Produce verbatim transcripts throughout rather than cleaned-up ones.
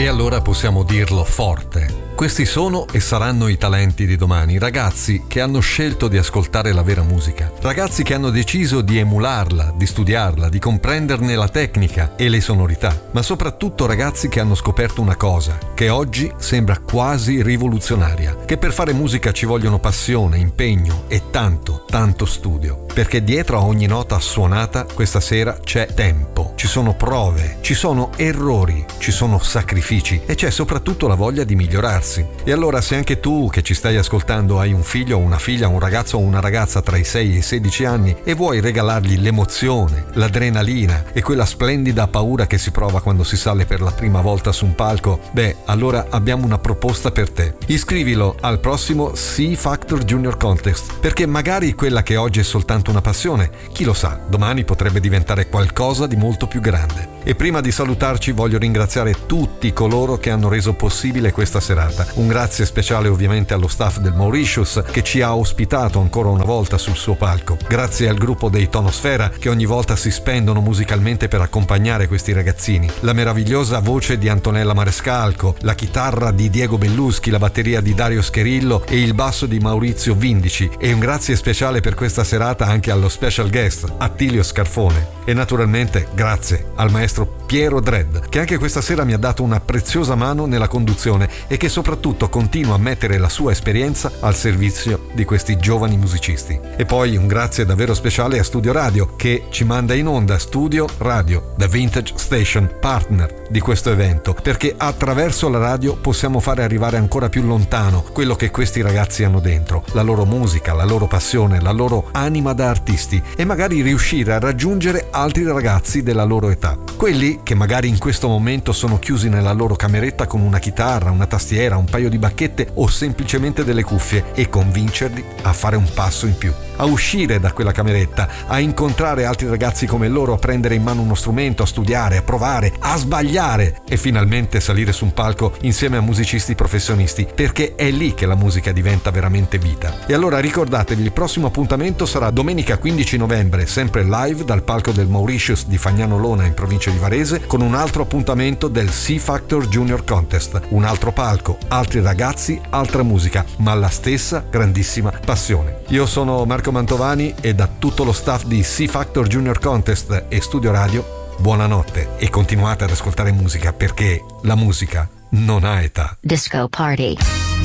E allora possiamo dirlo forte. Questi sono e saranno i talenti di domani, ragazzi che hanno scelto di ascoltare la vera musica, ragazzi che hanno deciso di emularla, di studiarla, di comprenderne la tecnica e le sonorità, ma soprattutto ragazzi che hanno scoperto una cosa, che oggi sembra quasi rivoluzionaria, che per fare musica ci vogliono passione, impegno e tanto, tanto studio, perché dietro a ogni nota suonata questa sera c'è tempo, ci sono prove, ci sono errori, ci sono sacrifici e c'è soprattutto la voglia di migliorarsi. E allora se anche tu che ci stai ascoltando hai un figlio o una figlia, un ragazzo o una ragazza tra i sei e i sedici anni e vuoi regalargli l'emozione, l'adrenalina e quella splendida paura che si prova quando si sale per la prima volta su un palco, beh, allora abbiamo una proposta per te. Iscrivilo al prossimo C Factor Junior Contest, perché magari quella che oggi è soltanto una passione, chi lo sa, domani potrebbe diventare qualcosa di molto più grande. E prima di salutarci voglio ringraziare tutti coloro che hanno reso possibile questa serata. Un grazie speciale ovviamente allo staff del Mauritius che ci ha ospitato ancora una volta sul suo palco. Grazie al gruppo dei Tonosfera che ogni volta si spendono musicalmente per accompagnare questi ragazzini. La meravigliosa voce di Antonella Marescalco, la chitarra di Diego Belluschi, la batteria di Dario Scherillo e il basso di Maurizio Vindici. E un grazie speciale per questa serata anche allo special guest Attilio Scarfone. E naturalmente grazie al maestro Piero Dredd, che anche questa sera mi ha dato una preziosa mano nella conduzione e che soprattutto continua a mettere la sua esperienza al servizio di questi giovani musicisti. E poi un grazie davvero speciale a Studio Radio, che ci manda in onda Studio Radio, The Vintage Station, partner di questo evento, perché attraverso la radio possiamo fare arrivare ancora più lontano quello che questi ragazzi hanno dentro, la loro musica, la loro passione, la loro anima da artisti, e magari riuscire a raggiungere altri ragazzi della loro età, quelli che magari in questo momento sono chiusi nella loro cameretta con una chitarra, una tastiera, un paio di bacchette o semplicemente delle cuffie, e convincerli a fare un passo in più, a uscire da quella cameretta, a incontrare altri ragazzi come loro, a prendere in mano uno strumento, a studiare, a provare, a sbagliare e finalmente salire su un palco insieme a musicisti professionisti, perché è lì che la musica diventa veramente vita. E allora ricordatevi, il prossimo appuntamento sarà domenica quindici novembre, sempre live dal palco del Mauritius di Fagnano Lona in provincia di Varese, con un altro appuntamento del C Factor Junior Contest, un altro palco, altri ragazzi, altra musica, ma la stessa grandissima passione. Io sono Marco Mantovani e da tutto lo staff di C Factor Junior Contest e Studio Radio, buonanotte e continuate ad ascoltare musica, perché la musica non ha età. Disco Party.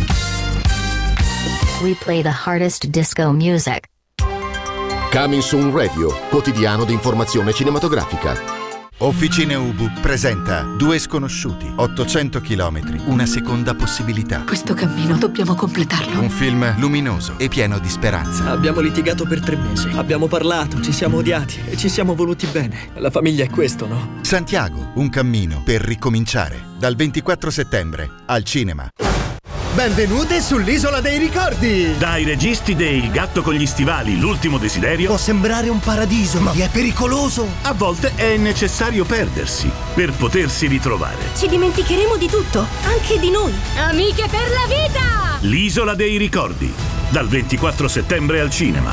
We play the hardest disco music. Coming Soon Radio, quotidiano di informazione cinematografica. Officine Ubu presenta Due sconosciuti, ottocento chilometri, una seconda possibilità. Questo cammino dobbiamo completarlo. Un film luminoso e pieno di speranza. Abbiamo litigato per tre mesi, abbiamo parlato, ci siamo odiati e ci siamo voluti bene. La famiglia è questo, no? Santiago, un cammino per ricominciare. Dal ventiquattro settembre al cinema. Benvenute sull'Isola dei Ricordi! Dai registi dei Il gatto con gli stivali, l'ultimo desiderio. Può sembrare un paradiso, ma è pericoloso. A volte è necessario perdersi per potersi ritrovare. Ci dimenticheremo di tutto, anche di noi. Amiche per la vita! L'Isola dei Ricordi, dal ventiquattro settembre al cinema.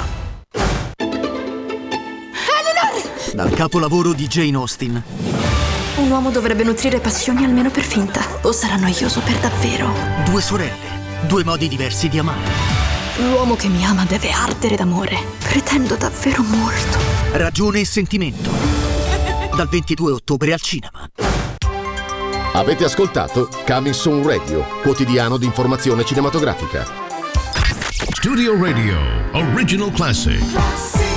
Eleanor! Dal capolavoro di Jane Austen. Un uomo dovrebbe nutrire passioni almeno per finta, o sarà noioso per davvero. Due sorelle, due modi diversi di amare. L'uomo che mi ama deve ardere d'amore. Pretendo davvero molto. Ragione e sentimento. Dal ventidue ottobre al cinema. Avete ascoltato Coming Soon Radio, quotidiano di informazione cinematografica. Studio Radio, Original Classic.